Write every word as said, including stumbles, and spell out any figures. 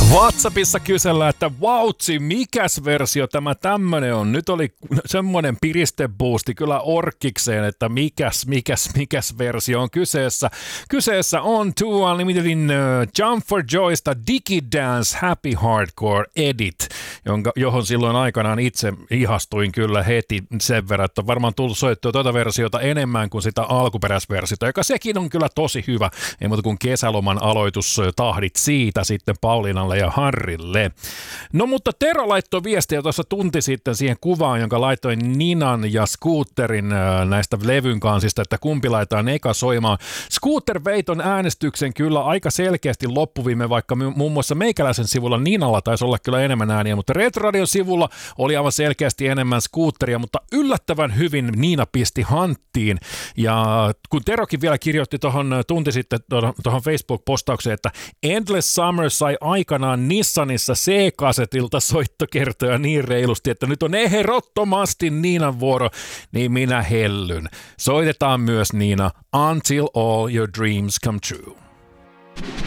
WhatsAppissa kysellään, että vautsi, mikäs versio tämä tämmönen on? Nyt oli semmoinen piristeboosti kyllä orkikseen, että mikäs, mikäs, mikäs versio on kyseessä. Kyseessä on Two Unlimitedin uh, Jump for Joysta Diggy Dance Happy Hardcore Edit, jonka, johon silloin aikanaan itse ihastuin kyllä heti sen verran, että on varmaan tullut soittua tuota versiota enemmän kuin sitä alkuperäisversiota, joka sekin on kyllä tosi hyvä. Ei muuta kuin kesäloman aloitustahdit siitä sitten Pauliinalle ja Harrille. No mutta Tero laittoi viestiä tuossa tunti sitten siihen kuvaan, jonka laitoin Ninan ja Scooterin näistä levyn kansista, että kumpi laitetaan eka soimaan. Scooter vei ton äänestyksen kyllä aika selkeästi loppuviime, vaikka muun muassa meikäläisen sivulla Ninalla taisi olla kyllä enemmän ääniä, mutta Retrodion sivulla oli aivan selkeästi enemmän Scooteria, mutta yllättävän hyvin Niina pisti hanttiin. Ja kun Terokin vielä kirjoitti tuohon tunti sitten tuohon Facebook-postaukseen, että Endless Summer sai aikanaan Nissanissa C-kasetilta soittokertoja niin reilusti, että nyt on ehdottomasti Niinan vuoro, niin minä hellyn. Soitetaan myös Niina Until All Your Dreams Come True.